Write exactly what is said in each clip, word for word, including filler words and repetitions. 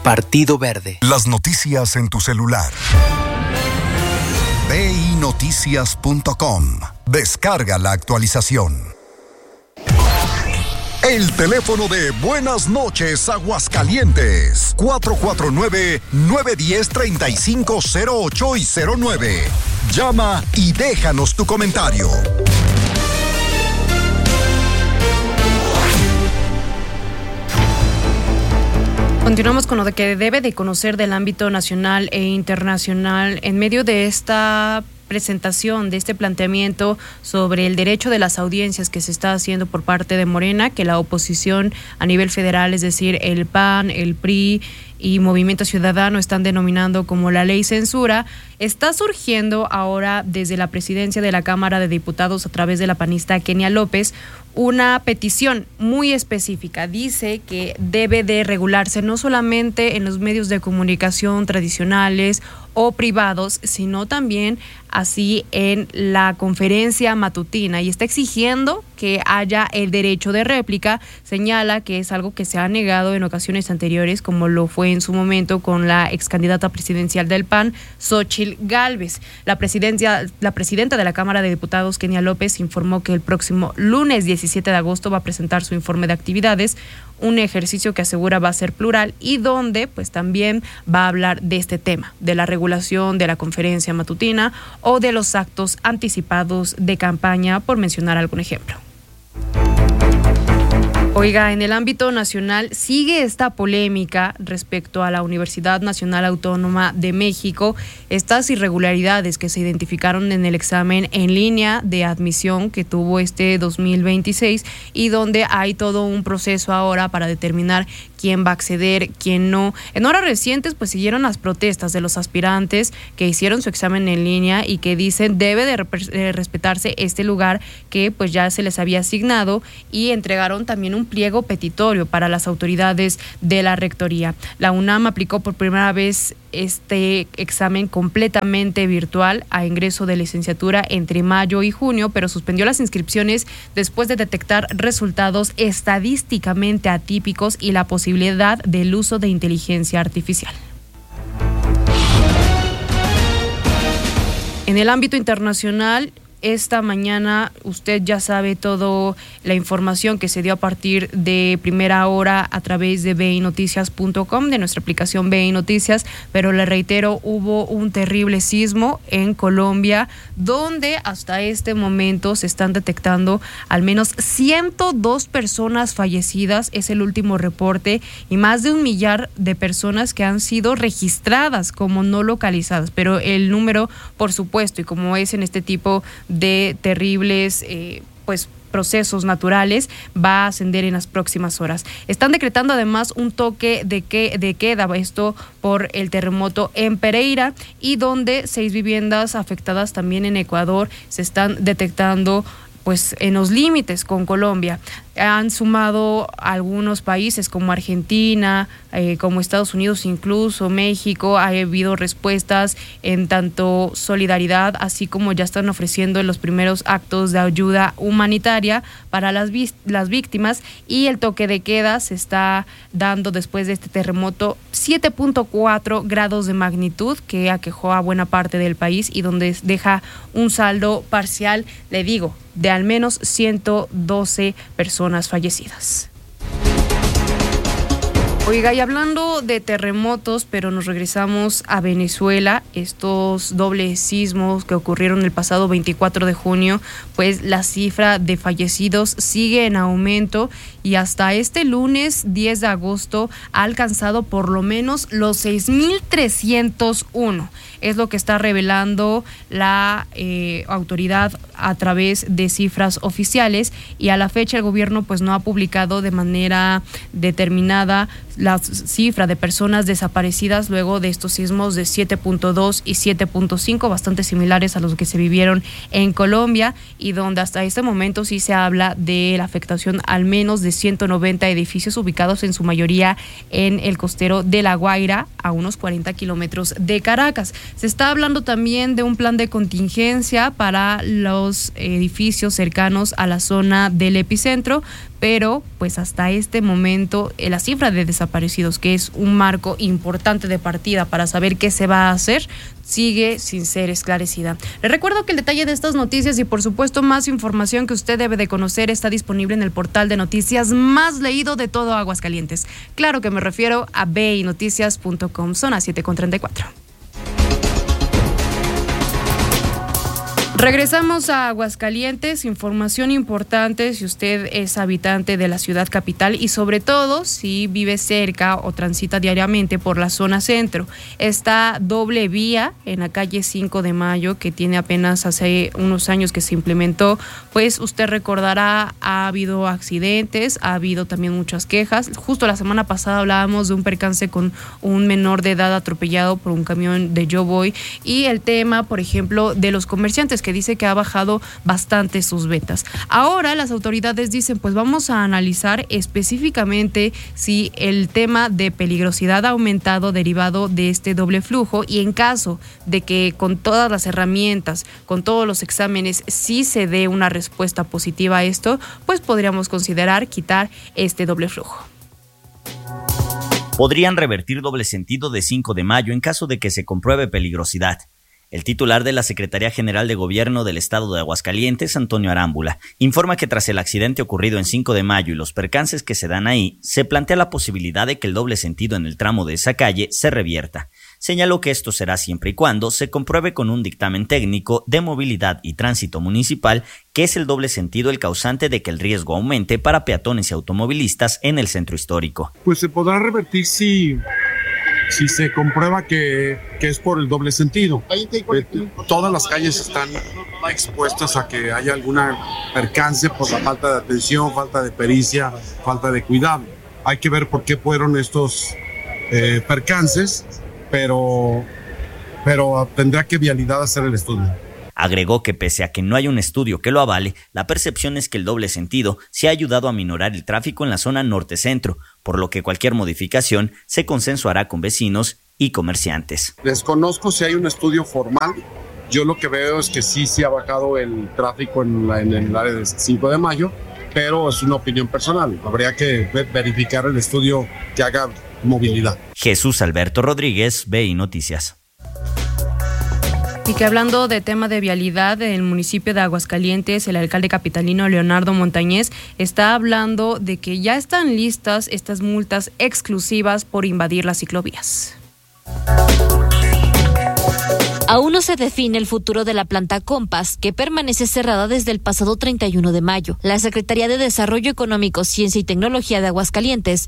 Partido Verde. Las noticias en tu celular. ve i noticias punto com. Descarga la actualización. El teléfono de Buenas Noches Aguascalientes, cuatro cuatro nueve, nueve uno cero, tres cinco cero ocho y cero nueve. Llama y déjanos tu comentario. Continuamos con lo de que debe de conocer del ámbito nacional e internacional en medio de esta presentación, de este planteamiento sobre el derecho de las audiencias que se está haciendo por parte de Morena, que la oposición a nivel federal, es decir, el P A N, el P R I y Movimiento Ciudadano están denominando como la ley censura. Está surgiendo ahora desde la presidencia de la Cámara de Diputados a través de la panista Kenia López una petición muy específica. Dice que debe de regularse no solamente en los medios de comunicación tradicionales o privados, sino también así en la conferencia matutina, y está exigiendo que haya el derecho de réplica. Señala que es algo que se ha negado en ocasiones anteriores, como lo fue en su momento con la ex candidata presidencial del P A N, Xóchitl Gálvez. La presidencia, la presidenta de la Cámara de Diputados, Kenia López, informó que el próximo lunes diecisiete de agosto va a presentar su informe de actividades, un ejercicio que asegura va a ser plural y donde pues también va a hablar de este tema, de la regulación de la conferencia matutina o de los actos anticipados de campaña, por mencionar algún ejemplo. Oiga, en el ámbito nacional sigue esta polémica respecto a la Universidad Nacional Autónoma de México, estas irregularidades que se identificaron en el examen en línea de admisión que tuvo este dos mil veintiséis y donde hay todo un proceso ahora para determinar quién va a acceder, quién no. En horas recientes pues siguieron las protestas de los aspirantes que hicieron su examen en línea y que dicen debe de respetarse este lugar que pues ya se les había asignado, y entregaron también un pliego petitorio para las autoridades de la rectoría. La UNAM aplicó por primera vez este examen completamente virtual a ingreso de licenciatura entre mayo y junio, pero suspendió las inscripciones después de detectar resultados estadísticamente atípicos y la posibilidad del uso de inteligencia artificial. En el ámbito internacional, esta mañana usted ya sabe toda la información que se dio a partir de primera hora a través de ve i noticias punto com, de nuestra aplicación Ve i Noticias, pero le reitero, hubo un terrible sismo en Colombia, donde hasta este momento se están detectando al menos ciento dos personas fallecidas, es el último reporte, y más de un millar de personas que han sido registradas como no localizadas, pero el número, por supuesto, y como es en este tipo de terribles eh, pues procesos naturales, va a ascender en las próximas horas. Están decretando además un toque de, que, de queda, esto por el terremoto en Pereira, y donde seis viviendas afectadas también en Ecuador se están detectando pues en los límites con Colombia. Han sumado algunos países como Argentina, eh, como Estados Unidos, incluso México. Ha habido respuestas en tanto solidaridad, así como ya están ofreciendo los primeros actos de ayuda humanitaria para las, las víctimas, y el toque de queda se está dando después de este terremoto, siete punto cuatro grados de magnitud que aquejó a buena parte del país y donde deja un saldo parcial, le digo, de al menos ciento doce personas fallecidas. Oiga, y hablando de terremotos, pero nos regresamos a Venezuela, estos dobles sismos que ocurrieron el pasado veinticuatro de junio, pues la cifra de fallecidos sigue en aumento y hasta este lunes diez de agosto ha alcanzado por lo menos los seis mil trescientos uno. Es lo que está revelando la eh, autoridad a través de cifras oficiales, y a la fecha el gobierno pues no ha publicado de manera determinada la cifra de personas desaparecidas luego de estos sismos de siete punto dos y siete punto cinco, bastante similares a los que se vivieron en Colombia, y donde hasta este momento sí se habla de la afectación al menos de ciento noventa edificios ubicados en su mayoría en el costero de La Guaira, a unos cuarenta kilómetros de Caracas. Se está hablando también de un plan de contingencia para los edificios cercanos a la zona del epicentro, pero pues hasta este momento eh, la cifra de desaparecidos, que es un marco importante de partida para saber qué se va a hacer, sigue sin ser esclarecida. Les recuerdo que el detalle de estas noticias y por supuesto más información que usted debe de conocer está disponible en el portal de noticias más leído de todo Aguascalientes. Claro que me refiero a be i noticias punto com. Son las siete con treinta y cuatro. Regresamos a Aguascalientes, información importante si usted es habitante de la ciudad capital y sobre todo si vive cerca o transita diariamente por la zona centro. Esta doble vía en la calle cinco de mayo, que tiene apenas hace unos años que se implementó, pues usted recordará, ha habido accidentes, ha habido también muchas quejas. Justo la semana pasada hablábamos de un percance con un menor de edad atropellado por un camión de Yo Voy, y el tema, por ejemplo, de los comerciantes, que dice que ha bajado bastante sus ventas. Ahora las autoridades dicen, pues vamos a analizar específicamente si el tema de peligrosidad ha aumentado derivado de este doble flujo, y en caso de que con todas las herramientas, con todos los exámenes, sí se dé una respuesta positiva a esto, pues podríamos considerar quitar este doble flujo. Podrían revertir doble sentido de cinco de mayo en caso de que se compruebe peligrosidad. El titular de la Secretaría General de Gobierno del Estado de Aguascalientes, Antonio Arámbula, informa que tras el accidente ocurrido en cinco de mayo y los percances que se dan ahí, se plantea la posibilidad de que el doble sentido en el tramo de esa calle se revierta. Señaló que esto será siempre y cuando se compruebe con un dictamen técnico de movilidad y tránsito municipal que es el doble sentido el causante de que el riesgo aumente para peatones y automovilistas en el centro histórico. Pues se podrá revertir si... si se comprueba que, que es por el doble sentido. Eh, todas las calles están expuestas a que haya alguna percance por la falta de atención, falta de pericia, falta de cuidado. Hay que ver por qué fueron estos eh, percances, pero, pero tendrá que Vialidad hacer el estudio. Agregó que pese a que no hay un estudio que lo avale, la percepción es que el doble sentido se ha ayudado a minorar el tráfico en la zona norte-centro, por lo que cualquier modificación se consensuará con vecinos y comerciantes. Desconozco si hay un estudio formal. Yo lo que veo es que sí se ha bajado el tráfico en, la, en el área del cinco de mayo, pero es una opinión personal. Habría que verificar el estudio que haga movilidad. Jesús Alberto Rodríguez, be i Noticias. Y que hablando de tema de vialidad, en el municipio de Aguascalientes, el alcalde capitalino Leonardo Montañez está hablando de que ya están listas estas multas exclusivas por invadir las ciclovías. Aún no se define el futuro de la planta Compass, que permanece cerrada desde el pasado treinta y uno de mayo. La Secretaría de Desarrollo Económico, Ciencia y Tecnología de Aguascalientes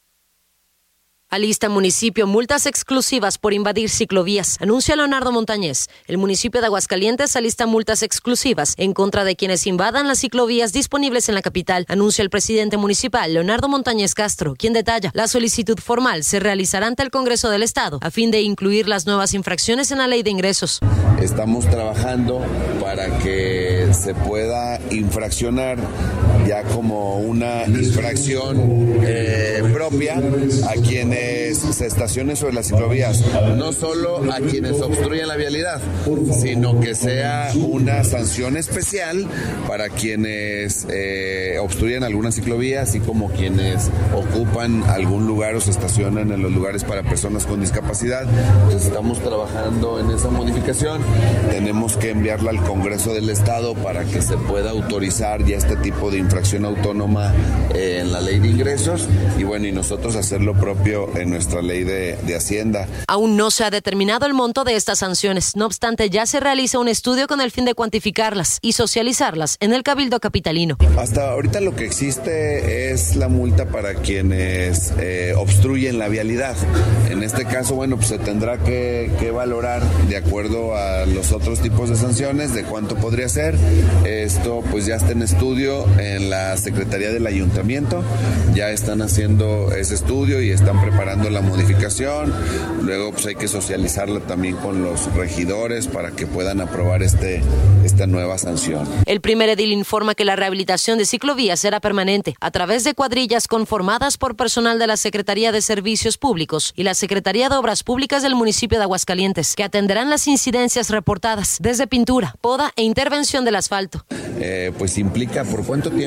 alista municipio multas exclusivas por invadir ciclovías. Anuncia Leonardo Montañez. El municipio de Aguascalientes alista multas exclusivas en contra de quienes invadan las ciclovías disponibles en la capital. Anuncia el presidente municipal, Leonardo Montañez Castro, quien detalla: la solicitud formal se realizará ante el Congreso del Estado a fin de incluir las nuevas infracciones en la ley de ingresos. Estamos trabajando para que se pueda infraccionar ya como una infracción eh, propia a quienes se estacionen sobre las ciclovías, no solo a quienes obstruyen la vialidad, sino que sea una sanción especial para quienes eh, obstruyen alguna ciclovía, así como quienes ocupan algún lugar o se estacionan en los lugares para personas con discapacidad. Entonces estamos trabajando en esa modificación, tenemos que enviarla al Congreso del Estado para que se pueda autorizar ya este tipo de infracción autónoma eh, en la ley de ingresos, y bueno, y nosotros hacer lo propio en nuestra ley de, de Hacienda. Aún no se ha determinado el monto de estas sanciones. No obstante, ya se realiza un estudio con el fin de cuantificarlas y socializarlas en el Cabildo Capitalino. Hasta ahorita lo que existe es la multa para quienes eh, obstruyen la vialidad. En este caso, bueno, pues se tendrá que, que valorar de acuerdo a los otros tipos de sanciones, de cuánto podría ser. Esto pues ya está en estudio en la Secretaría del Ayuntamiento. Ya están haciendo ese estudio y están preparando la modificación. Luego pues hay que socializarla también con los regidores para que puedan aprobar este, esta nueva sanción. El primer edil informa que la rehabilitación de ciclovías será permanente a través de cuadrillas conformadas por personal de la Secretaría de Servicios Públicos y la Secretaría de Obras Públicas del municipio de Aguascalientes, que atenderán las incidencias reportadas desde pintura, poda e intervención del asfalto. Eh, pues implica por cuánto tiempo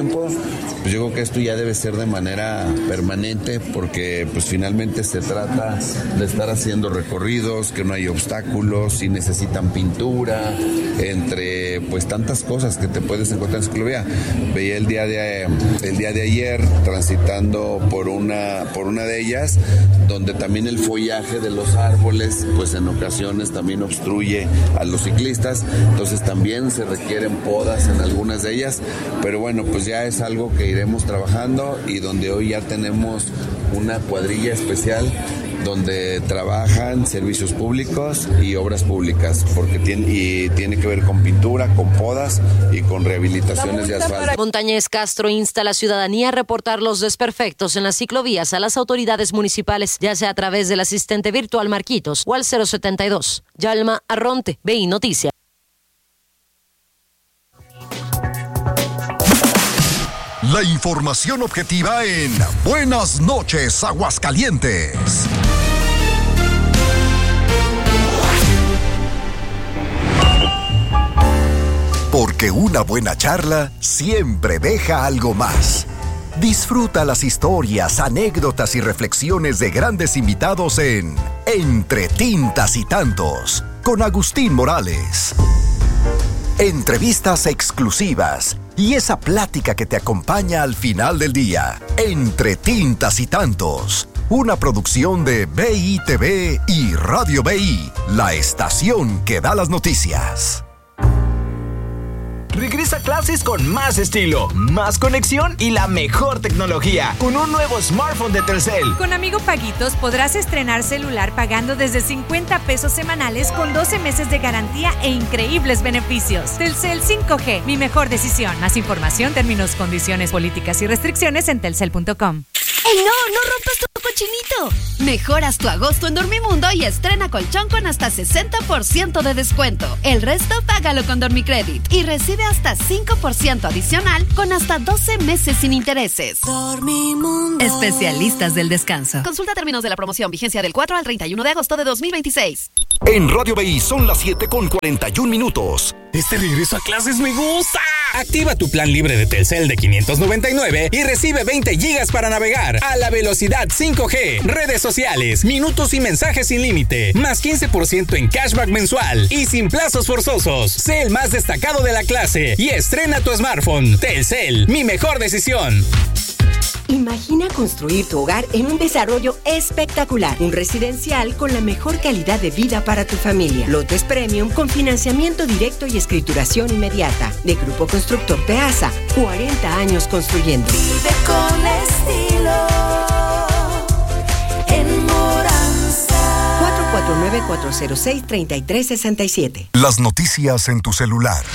tiempo, pues yo creo que esto ya debe ser de manera permanente, porque pues finalmente se trata de estar haciendo recorridos, que no hay obstáculos, si necesitan pintura, entre pues tantas cosas que te puedes encontrar en ciclovía. Veía el día de el día de ayer transitando por una por una de ellas, donde también el follaje de los árboles pues en ocasiones también obstruye a los ciclistas, entonces también se requieren podas en algunas de ellas, pero bueno, pues ya es algo que iremos trabajando y donde hoy ya tenemos una cuadrilla especial donde trabajan servicios públicos y obras públicas, porque tiene, y tiene que ver con pintura, con podas y con rehabilitaciones de asfalto. Montañez Castro insta a la ciudadanía a reportar los desperfectos en las ciclovías a las autoridades municipales, ya sea a través del asistente virtual Marquitos o al cero setenta y dos. Yalma Arronte, B I Noticias. La información objetiva en Buenas noches, Aguascalientes. Porque una buena charla siempre deja algo más. Disfruta las historias, anécdotas y reflexiones de grandes invitados en Entre Tintas y Tantos, con Agustín Morales. Entrevistas exclusivas y esa plática que te acompaña al final del día. Entre Tintas y Tantos, una producción de B I T V y Radio B I, la estación que da las noticias. Regresa a clases con más estilo, más conexión y la mejor tecnología, con un nuevo smartphone de Telcel. Con Amigo Paguitos podrás estrenar celular pagando desde cincuenta pesos semanales con doce meses de garantía e increíbles beneficios. Telcel cinco G, mi mejor decisión. Más información, términos, condiciones, políticas y restricciones en telcel punto com. ¡Ey, no! ¡No rompas tu cochinito! Mejoras tu agosto en Dormimundo y estrena colchón con hasta sesenta por ciento de descuento. El resto págalo con Dormicredit y recibe hasta cinco por ciento adicional con hasta doce meses sin intereses. Dormimundo. Especialistas del descanso. Consulta términos de la promoción. Vigencia del cuatro al treinta y uno de agosto de dos mil veintiséis. En Radio B I son las siete con cuarenta y un minutos. Este regreso a clases me gusta. Activa tu plan libre de Telcel de quinientos noventa y nueve y recibe veinte gigas para navegar a la velocidad cinco G, redes sociales, minutos y mensajes sin límite, más quince por ciento en cashback mensual y sin plazos forzosos. Sé el más destacado de la clase y estrena tu smartphone. Telcel, mi mejor decisión. Imagina construir tu hogar en un desarrollo espectacular, un residencial con la mejor calidad de vida para tu familia. Lotes Premium con financiamiento directo y escrituración inmediata. De Grupo Constructor Peasa, cuarenta años construyendo. Vive con estilo en Moranza. cuatro cuatro nueve, cuatro cero seis, tres tres seis siete. Las noticias en tu celular.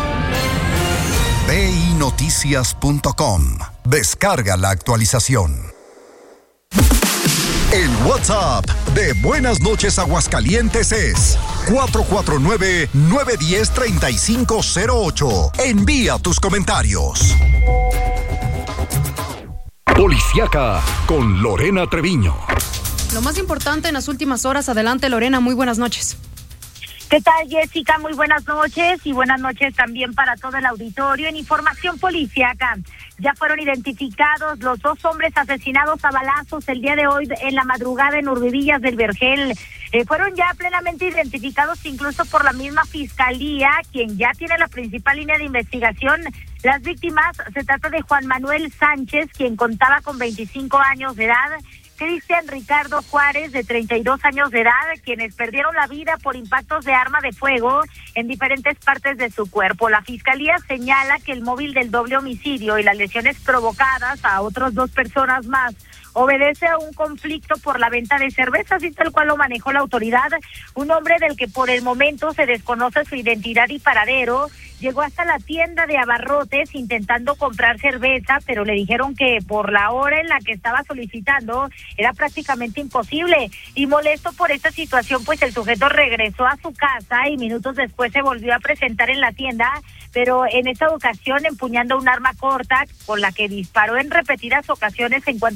B I noticias punto com. Descarga la actualización. El WhatsApp de Buenas noches Aguascalientes es cuatro cuatro nueve, nueve uno cero, tres cinco cero ocho. Envía tus comentarios. Policiaca con Lorena Treviño. Lo más importante en las últimas horas. Adelante, Lorena, muy buenas noches. ¿Qué tal, Jessica? Muy buenas noches y buenas noches también para todo el auditorio. En información policíaca, ya fueron identificados los dos hombres asesinados a balazos el día de hoy en la madrugada en Urbivillas del Vergel. Eh, fueron ya plenamente identificados incluso por la misma fiscalía, quien ya tiene la principal línea de investigación. Las víctimas, se trata de Juan Manuel Sánchez, quien contaba con veinticinco años de edad, Cristian Ricardo Juárez, de treinta y dos años de edad, quienes perdieron la vida por impactos de arma de fuego en diferentes partes de su cuerpo. La fiscalía señala que el móvil del doble homicidio y las lesiones provocadas a otras dos personas más obedece a un conflicto por la venta de cervezas, y tal cual lo manejó la autoridad. Un hombre del que por el momento se desconoce su identidad y paradero llegó hasta la tienda de abarrotes intentando comprar cerveza, pero le dijeron que por la hora en la que estaba solicitando era prácticamente imposible. Y molesto por esta situación, pues el sujeto regresó a su casa y minutos después se volvió a presentar en la tienda, pero en esta ocasión empuñando un arma corta con la que disparó en repetidas ocasiones en contra de los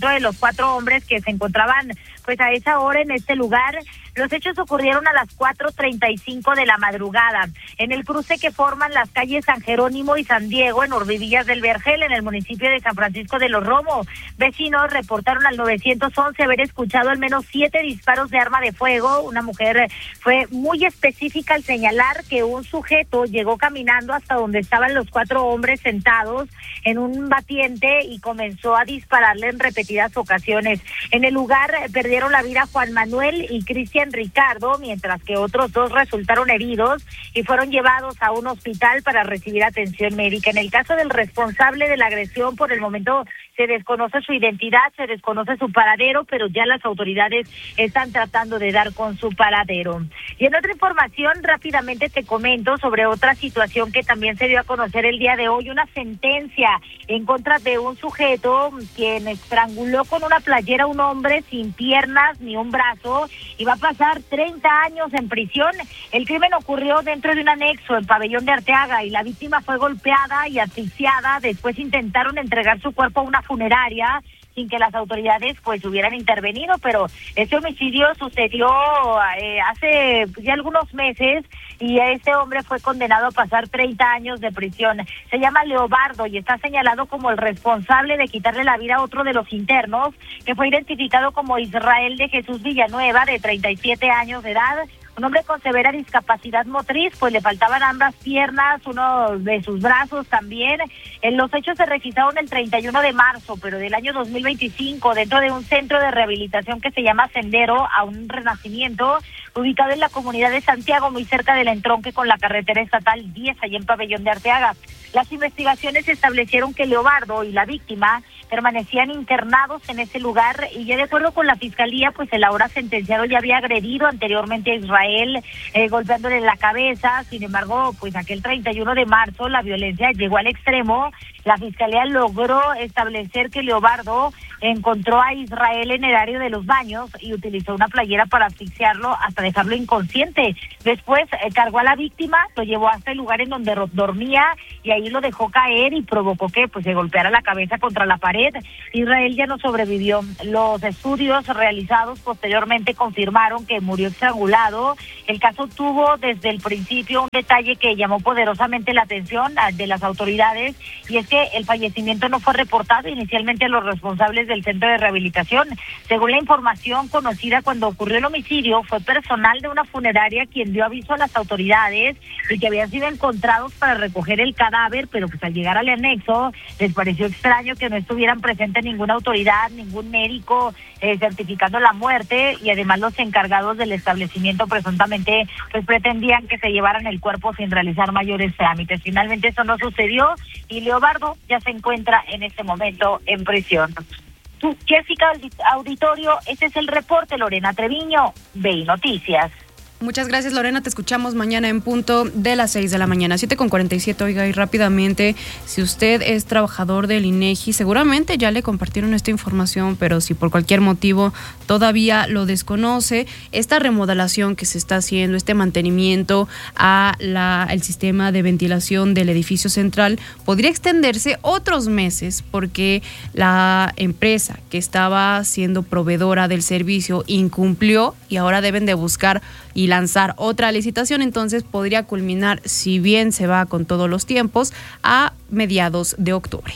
cuatro hombres que se encontraban pues a esa hora en este lugar. Los hechos ocurrieron a las cuatro treinta y cinco de la madrugada, en el cruce que forman las calles San Jerónimo y San Diego, en Orvidillas del Vergel, en el municipio de San Francisco de los Romos. Vecinos reportaron al nueve once haber escuchado al menos siete disparos de arma de fuego. Una mujer fue muy específica al señalar que un sujeto llegó caminando hasta donde estaban los cuatro hombres sentados en un batiente y comenzó a dispararle en repetidas ocasiones. En el lugar perdieron la vida Juan Manuel y Cristian Ricardo, mientras que otros dos resultaron heridos y fueron llevados a un hospital para recibir atención médica. En el caso del responsable de la agresión, por el momento se desconoce su identidad, se desconoce su paradero, pero ya las autoridades están tratando de dar con su paradero. Y en otra información, rápidamente te comento sobre otra situación que también se dio a conocer el día de hoy, una sentencia en contra de un sujeto quien estranguló con una playera a un hombre sin piernas ni un brazo y va a pasar treinta años en prisión. El crimen ocurrió dentro de un anexo en Pabellón de Arteaga y la víctima fue golpeada y asfixiada. Después intentaron entregar su cuerpo a una funeraria sin que las autoridades pues hubieran intervenido, pero este homicidio sucedió eh, hace ya algunos meses y este hombre fue condenado a pasar treinta años de prisión. Se llama Leobardo y está señalado como el responsable de quitarle la vida a otro de los internos, que fue identificado como Israel de Jesús Villanueva, de treinta y siete años de edad. Un hombre con severa discapacidad motriz, pues le faltaban ambas piernas, uno de sus brazos también. En los hechos se registraron el treinta y uno de marzo, pero del año dos mil veinticinco, dentro de un centro de rehabilitación que se llama Sendero a un Renacimiento, ubicado en la comunidad de Santiago, muy cerca del entronque con la carretera estatal diez, allí en Pabellón de Arteaga. Las investigaciones establecieron que Leobardo y la víctima permanecían internados en ese lugar y ya de acuerdo con la fiscalía, pues el ahora sentenciado ya había agredido anteriormente a Israel, eh, golpeándole en la cabeza. Sin embargo, pues aquel treinta y uno de marzo la violencia llegó al extremo. La fiscalía logró establecer que Leobardo encontró a Israel en el área de los baños y utilizó una playera para asfixiarlo hasta dejarlo inconsciente. Después eh, cargó a la víctima, lo llevó hasta el lugar en donde dormía y ahí lo dejó caer y provocó que pues se golpeara la cabeza contra la pared. Israel ya no sobrevivió. Los estudios realizados posteriormente confirmaron que murió estrangulado. El caso tuvo desde el principio un detalle que llamó poderosamente la atención de las autoridades, y es que el fallecimiento no fue reportado inicialmente a los responsables del centro de rehabilitación. Según la información conocida cuando ocurrió el homicidio, fue personal de una funeraria quien dio aviso a las autoridades y que habían sido encontrados para recoger el cadáver, pero pues al llegar al anexo les pareció extraño que no estuvieran presentes ninguna autoridad, ningún médico eh, certificando la muerte, y además los encargados del establecimiento presuntamente pues pretendían que se llevaran el cuerpo sin realizar mayores trámites. Finalmente eso no sucedió y Leobardo ya se encuentra en este momento en prisión. Tú, Jessica, auditorio, este es el reporte. Lorena Treviño, V I Noticias. Muchas gracias, Lorena. Te escuchamos mañana en punto de las seis de la mañana, siete con cuarenta y siete. Oiga, y rápidamente, si usted es trabajador del INEGI, seguramente ya le compartieron esta información, pero si por cualquier motivo todavía lo desconoce, esta remodelación que se está haciendo, este mantenimiento a la el sistema de ventilación del edificio central, podría extenderse otros meses porque la empresa que estaba siendo proveedora del servicio incumplió y ahora deben de buscar y lanzar otra licitación. Entonces podría culminar, si bien se va con todos los tiempos, a mediados de octubre.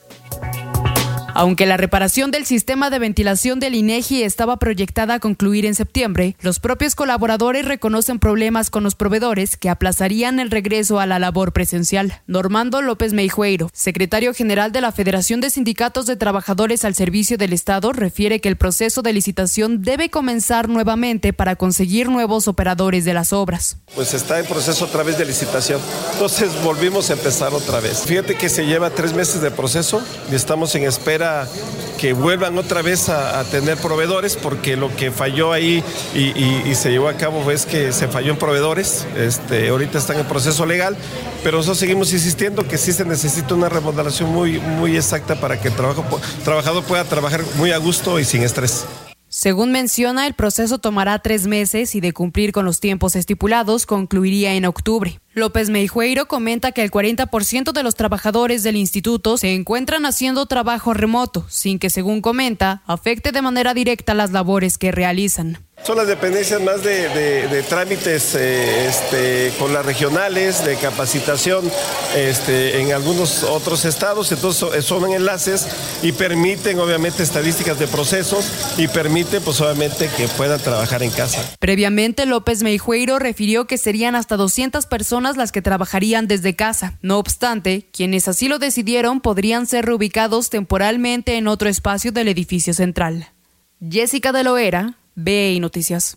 Aunque la reparación del sistema de ventilación del INEGI estaba proyectada a concluir en septiembre, los propios colaboradores reconocen problemas con los proveedores que aplazarían el regreso a la labor presencial. Normando López Meijueiro, secretario general de la Federación de Sindicatos de Trabajadores al Servicio del Estado, refiere que el proceso de licitación debe comenzar nuevamente para conseguir nuevos operadores de las obras. Pues está en proceso otra vez de licitación, entonces volvimos a empezar otra vez. Fíjate que se lleva tres meses de proceso y estamos en espera que vuelvan otra vez a, a tener proveedores, porque lo que falló ahí y, y, y se llevó a cabo es que se falló en proveedores. Este, ahorita están en proceso legal, pero nosotros seguimos insistiendo que sí se necesita una remodelación muy, muy exacta para que el trabajo, trabajador pueda trabajar muy a gusto y sin estrés. Según menciona, el proceso tomará tres meses y de cumplir con los tiempos estipulados concluiría en octubre. López Meijueiro comenta que el cuarenta por ciento de los trabajadores del instituto se encuentran haciendo trabajo remoto, sin que, según comenta, afecte de manera directa las labores que realizan. Son las dependencias más de, de, de trámites eh, este, con las regionales, de capacitación este, en algunos otros estados, entonces son enlaces y permiten obviamente estadísticas de procesos y permiten pues obviamente que puedan trabajar en casa. Previamente, López Meijueiro refirió que serían hasta doscientas personas las que trabajarían desde casa. No obstante, quienes así lo decidieron podrían ser reubicados temporalmente en otro espacio del edificio central. Jessica de Loera, B I Noticias.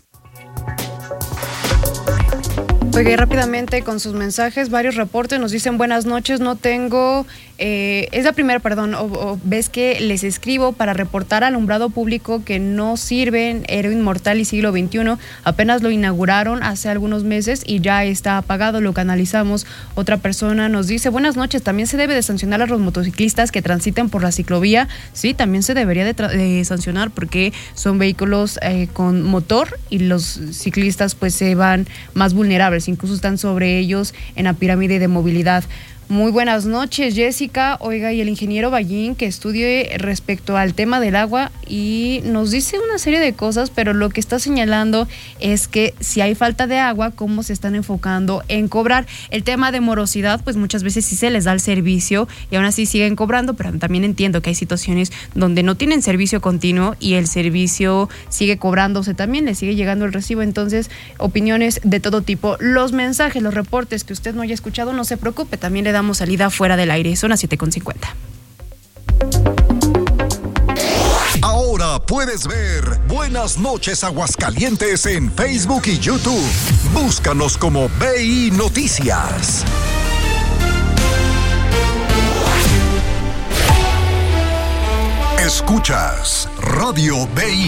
Oiga, y rápidamente con sus mensajes, varios reportes nos dicen buenas noches, no tengo, eh, es la primera, perdón, o, o ves que les escribo para reportar alumbrado público que no sirven, Héroe Inmortal y Siglo veintiuno, apenas lo inauguraron hace algunos meses y ya está apagado, lo canalizamos. Otra persona nos dice, buenas noches, también se debe de sancionar a los motociclistas que transiten por la ciclovía. Sí, también se debería de, tra- de sancionar porque son vehículos eh, con motor y los ciclistas pues se van más vulnerables, incluso están sobre ellos en la pirámide de movilidad. Muy buenas noches, Jessica. Oiga, y el ingeniero Ballín que estudie respecto al tema del agua y nos dice una serie de cosas, pero lo que está señalando es que si hay falta de agua, cómo se están enfocando en cobrar. El tema de morosidad, pues muchas veces sí se les da el servicio y aún así siguen cobrando, pero también entiendo que hay situaciones donde no tienen servicio continuo y el servicio sigue cobrándose también, le sigue llegando el recibo. Entonces, opiniones de todo tipo. Los mensajes, los reportes que usted no haya escuchado, no se preocupe, también le damos salida fuera del aire. Son las siete con cincuenta. Ahora puedes ver Buenas noches Aguascalientes en Facebook y YouTube. Búscanos como B I Noticias. Escuchas Radio B I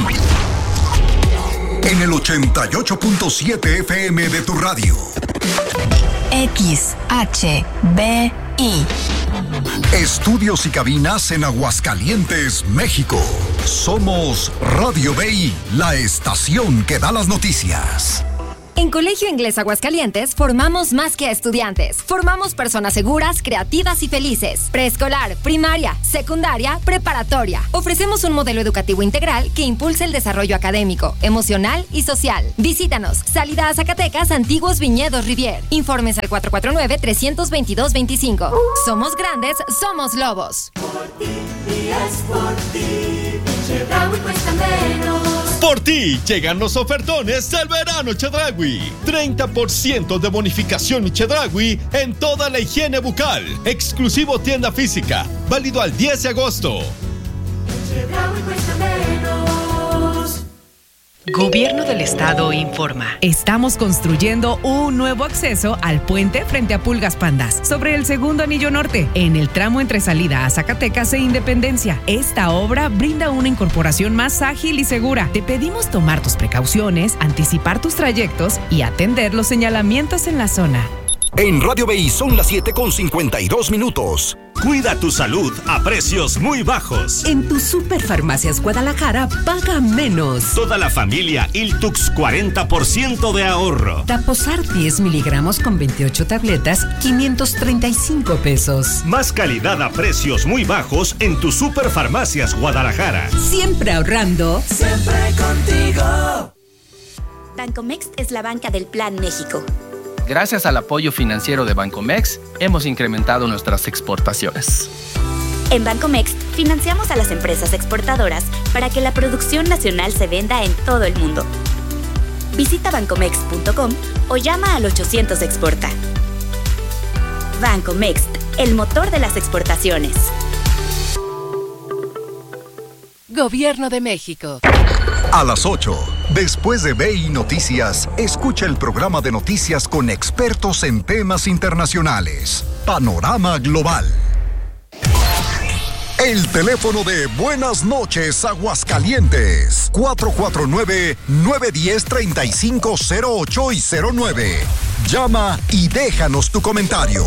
en el ochenta y ocho punto siete F M de tu radio. X H B I. Estudios y cabinas en Aguascalientes, México. Somos Radio B I, la estación que da las noticias. En Colegio Inglés Aguascalientes formamos más que a estudiantes. Formamos personas seguras, creativas y felices. Preescolar, primaria, secundaria, preparatoria. Ofrecemos un modelo educativo integral que impulsa el desarrollo académico, emocional y social. Visítanos. Salida a Zacatecas, Antiguos Viñedos Rivier. Informes al cuatro cuatro nueve, tres dos dos, dos cinco. Somos grandes, somos lobos. Por ti, y es por ti. Chedraui cuesta menos. Por ti llegan los ofertones del verano Chedraui. treinta por ciento de bonificación Chedraui en toda la higiene bucal. Exclusivo tienda física. Válido al diez de agosto. Chedraui cuesta menos. Gobierno del Estado informa. Estamos construyendo un nuevo acceso al puente frente a Pulgas Pandas sobre el segundo anillo norte, en el tramo entre salida a Zacatecas e Independencia. Esta obra brinda una incorporación más ágil y segura. Te pedimos tomar tus precauciones, anticipar tus trayectos y atender los señalamientos en la zona. En Radio B I son las siete con cincuenta y dos minutos. Cuida tu salud a precios muy bajos. En tu Superfarmacias Guadalajara paga menos. Toda la familia Iltux cuarenta por ciento de ahorro. Taposar diez miligramos con veintiocho tabletas, quinientos treinta y cinco pesos. Más calidad a precios muy bajos en tu Superfarmacias Guadalajara. Siempre ahorrando. Siempre contigo. Bancomext es la banca del Plan México. Gracias al apoyo financiero de Bancomext, hemos incrementado nuestras exportaciones. En Bancomext, financiamos a las empresas exportadoras para que la producción nacional se venda en todo el mundo. Visita bancomext punto com o llama al ochocientos Exporta. Bancomext, el motor de las exportaciones. Gobierno de México. A las ocho, después de B I Noticias, escucha el programa de noticias con expertos en temas internacionales. Panorama Global. El teléfono de Buenas noches Aguascalientes, cuatro cuatro nueve, nueve uno cero, tres cinco cero ocho y cero nueve. Llama y déjanos tu comentario.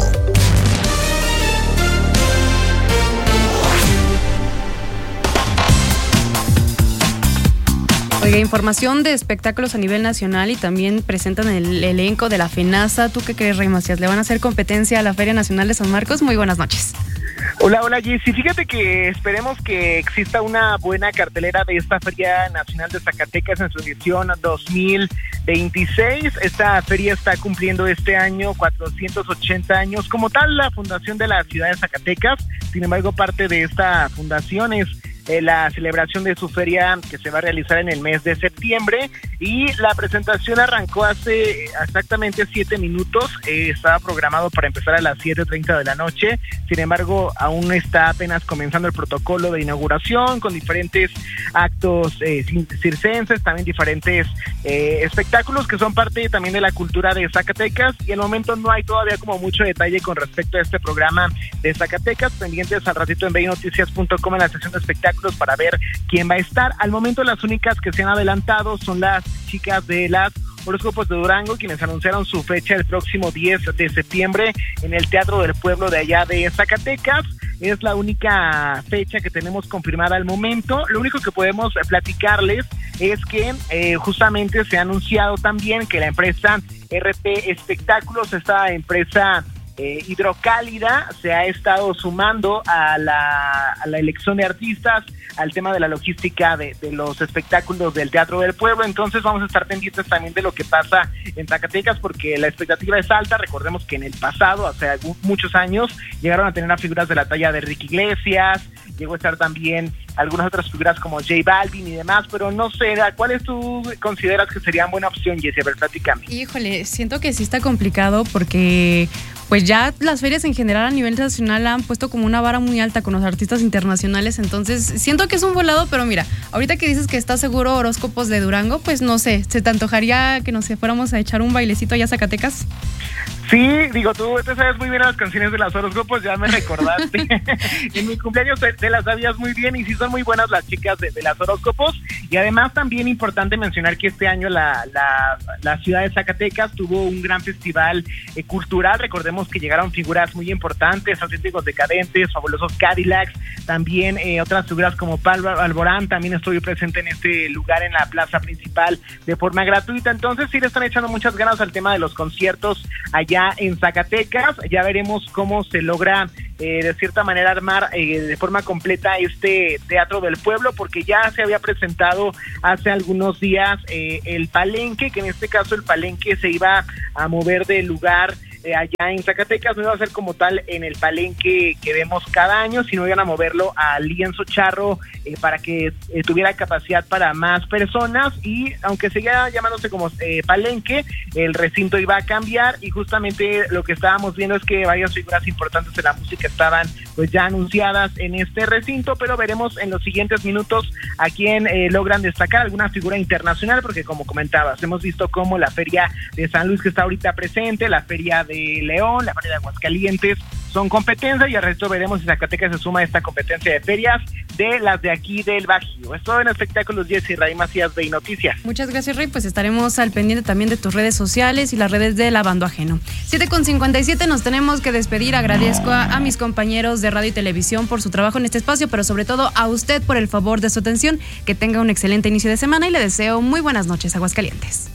Oiga, información de espectáculos a nivel nacional y también presentan el elenco de la FENASA. ¿Tú qué crees, Rey Macías? ¿Le van a hacer competencia a la Feria Nacional de San Marcos? Muy buenas noches. Hola, hola Jessy. Fíjate que esperemos que exista una buena cartelera de esta Feria Nacional de Zacatecas en su edición dos mil veintiséis. Esta feria está cumpliendo este año cuatrocientos ochenta años. Como tal, la fundación de la ciudad de Zacatecas, sin embargo, parte de esta fundación es Eh, la celebración de su feria que se va a realizar en el mes de septiembre, y la presentación arrancó hace exactamente siete minutos. Eh, estaba programado para empezar a las siete treinta de la noche, sin embargo aún está apenas comenzando el protocolo de inauguración con diferentes actos eh, circenses, también diferentes eh, espectáculos que son parte también de la cultura de Zacatecas, y al momento no hay todavía como mucho detalle con respecto a este programa de Zacatecas. Pendientes al ratito en ve i noticias punto com en la sección de espectáculos para ver quién va a estar. Al momento las únicas que se han adelantado son las chicas de las Horóscopos de Durango, quienes anunciaron su fecha el próximo diez de septiembre en el Teatro del Pueblo de allá de Zacatecas. Es la única fecha que tenemos confirmada al momento. Lo único que podemos platicarles es que eh, justamente se ha anunciado también que la empresa R P Espectáculos, esta empresa Eh, Hidrocálida, se ha estado sumando a la, a la elección de artistas, al tema de la logística de, de los espectáculos del Teatro del Pueblo. Entonces vamos a estar pendientes también de lo que pasa en Zacatecas, porque la expectativa es alta. Recordemos que en el pasado, hace muchos años, llegaron a tener a figuras de la talla de Ricky Iglesias, llegó a estar también algunas otras figuras como J Balvin y demás, pero no sé, ¿cuáles tú consideras que serían buena opción, Jessy? A ver, platícame. Híjole, siento que sí está complicado porque pues ya las ferias en general a nivel nacional han puesto como una vara muy alta con los artistas internacionales, entonces siento que es un volado, pero mira, ahorita que dices que estás seguro Horóscopos de Durango, pues no sé, ¿se te antojaría que nos fuéramos a echar un bailecito allá a Zacatecas? Sí, digo, tú te sabes muy bien las canciones de las Horóscopos, ya me recordaste. En mi cumpleaños te, te las sabías muy bien, y sí son muy buenas las chicas de, de las Horóscopos. Y además también importante mencionar que este año la, la, la ciudad de Zacatecas tuvo un gran festival eh, cultural. Recordemos que llegaron figuras muy importantes, Auténticos Decadentes, Fabulosos Cadillacs, también eh, otras figuras como Pablo Alborán. También estoy presente en este lugar en la plaza principal de forma gratuita. Entonces sí le están echando muchas ganas al tema de los conciertos allá en Zacatecas. Ya veremos cómo se logra eh, de cierta manera armar eh, de forma completa este Teatro del Pueblo, porque ya se había presentado hace algunos días eh, el Palenque, que en este caso el Palenque se iba a mover del lugar eh, allá en Zacatecas, no iba a ser como tal en el Palenque que vemos cada año, sino iban a moverlo al Lienzo Charro eh, para que eh, tuviera capacidad para más personas, y aunque seguía llamándose como eh, Palenque, el recinto iba a cambiar, y justamente lo que estábamos viendo es que varias figuras importantes de la música estaban pues ya anunciadas en este recinto, pero veremos en los siguientes minutos a quién eh, logran destacar alguna figura internacional, porque como comentabas, hemos visto cómo la Feria de San Luis, que está ahorita presente, la Feria de León, la Feria de Aguascalientes, son competencia, y al resto veremos si Zacatecas se suma a esta competencia de ferias de las de aquí del Bajío. Es todo en Espectáculos, Jessy. Rey Macías, ve i Noticias. Muchas gracias, Rey. Pues estaremos al pendiente también de tus redes sociales y las redes de Lavando Ajeno. siete con cincuenta y siete, nos tenemos que despedir. Agradezco a, a mis compañeros de radio y televisión por su trabajo en este espacio, pero sobre todo a usted por el favor de su atención. Que tenga un excelente inicio de semana y le deseo muy buenas noches, Aguascalientes.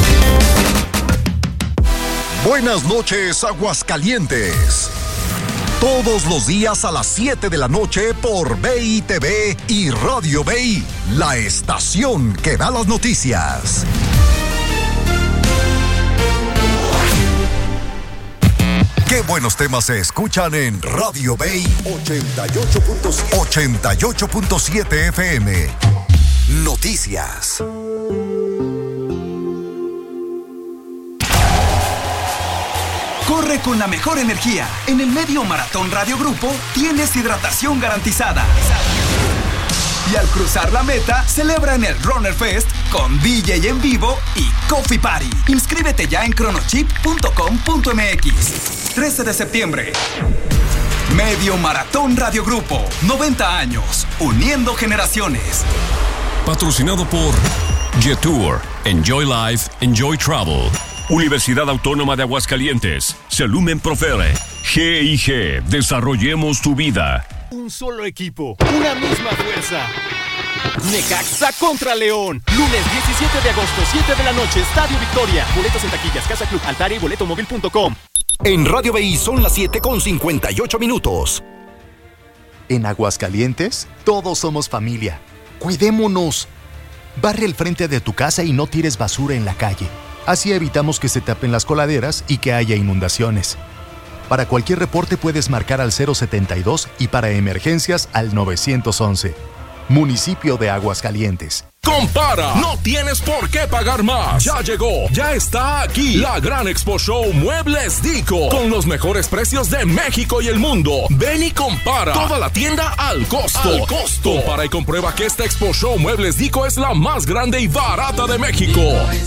Buenas noches, Aguascalientes. Todos los días a las siete de la noche por V I T V y Radio V I, la estación que da las noticias. Qué buenos temas se escuchan en Radio V I ochenta y ocho punto siete F M. Noticias. Corre con la mejor energía. En el Medio Maratón Radio Grupo tienes hidratación garantizada. Y al cruzar la meta, celebra en el Runner Fest con D J en vivo y Coffee Party. Inscríbete ya en cronochip punto com punto m x. trece de septiembre. Medio Maratón Radio Grupo. noventa años. Uniendo generaciones. Patrocinado por Jetour. Enjoy Life, Enjoy Travel. Universidad Autónoma de Aguascalientes. Celumen Profere. G I G. Desarrollemos tu vida. Un solo equipo. Una misma fuerza. Necaxa contra León. Lunes diecisiete de agosto, siete de la noche, Estadio Victoria. Boletos en taquillas, Casa Club, Altaria y boleto móvil punto com. En Radio B I son las siete con cincuenta y ocho minutos. En Aguascalientes, todos somos familia. Cuidémonos. Barre el frente de tu casa y no tires basura en la calle. Así evitamos que se tapen las coladeras y que haya inundaciones. Para cualquier reporte puedes marcar al cero setenta y dos y para emergencias al nueve once. Municipio de Aguascalientes. Compara, no tienes por qué pagar más. Ya llegó, ya está aquí la gran Expo Show Muebles Dico, con los mejores precios de México y el mundo. Ven y compara, toda la tienda al costo. Al costo. Compara y comprueba que esta Expo Show Muebles Dico es la más grande y barata de México.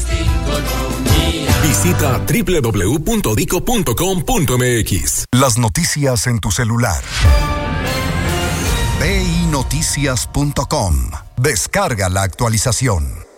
Visita doble u doble u doble u punto dico punto com punto m x. Las noticias en tu celular. ve i noticias punto com. Descarga la actualización.